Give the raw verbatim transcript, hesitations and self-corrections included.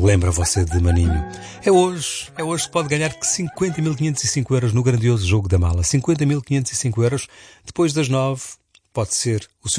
lembra você de Maninho. É hoje, é hoje que pode ganhar cinquenta mil quinhentos e cinco euros no grandioso jogo da mala. cinquenta mil quinhentos e cinco euros depois das nove. Pode ser o seu